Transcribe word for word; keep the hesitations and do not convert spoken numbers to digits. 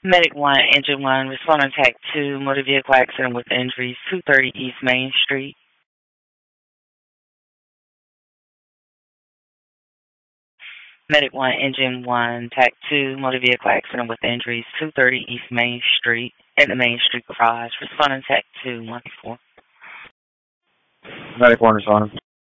Medic one, Engine one, responding to Tech two, motor vehicle accident with injuries, two thirty East Main Street. Medic one, Engine one, Tech two, motor vehicle accident with injuries, two thirty East Main Street, at the Main Street garage, responding to Tech two, one four. Medic one responding.